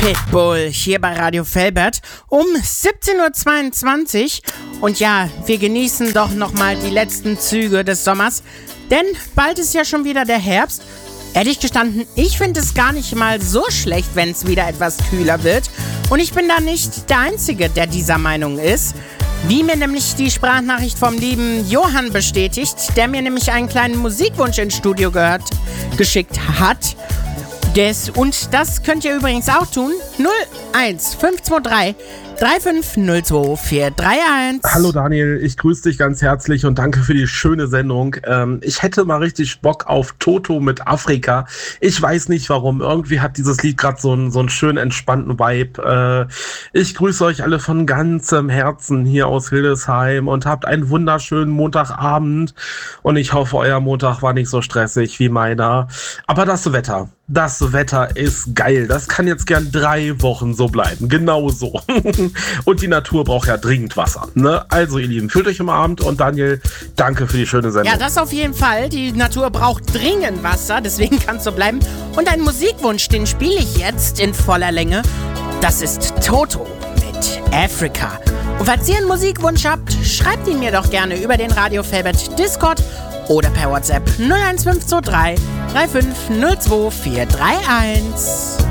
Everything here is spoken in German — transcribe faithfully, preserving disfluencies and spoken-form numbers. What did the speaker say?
Pitbull hier bei Radio Velbert um siebzehn Uhr zweiundzwanzig. Und ja, wir genießen doch nochmal die letzten Züge des Sommers, denn bald ist ja schon wieder der Herbst. Ehrlich gestanden, ich finde es gar nicht mal so schlecht, wenn es wieder etwas kühler wird. Und ich bin da nicht der Einzige, der dieser Meinung ist. Wie mir nämlich die Sprachnachricht vom lieben Johann bestätigt, der mir nämlich einen kleinen Musikwunsch ins Studio gehört, geschickt hat. Des, und das könnt ihr übrigens auch tun. null eins fünf zwei drei drei fünf null zwei vier drei eins. Hallo Daniel, ich grüße dich ganz herzlich und danke für die schöne Sendung. Ähm, ich hätte mal richtig Bock auf Toto mit Afrika. Ich weiß nicht warum. Irgendwie hat dieses Lied gerade so einen so einen schönen entspannten Vibe. Äh, ich grüße euch alle von ganzem Herzen hier aus Hildesheim und habt einen wunderschönen Montagabend. Und ich hoffe, euer Montag war nicht so stressig wie meiner. Aber das Wetter. Das Wetter ist geil. Das kann jetzt gern drei Wochen so bleiben. Genau so. Und die Natur braucht ja dringend Wasser. Ne? Also ihr Lieben, fühlt euch am Abend und Daniel, danke für die schöne Sendung. Ja, das auf jeden Fall. Die Natur braucht dringend Wasser, deswegen kann es so bleiben. Und ein Musikwunsch, den spiele ich jetzt in voller Länge. Das ist Toto mit Africa. Und falls ihr einen Musikwunsch habt, schreibt ihn mir doch gerne über den Radio Velbert Discord oder per WhatsApp null eins fünf zwei drei drei fünf null zwei vier drei eins.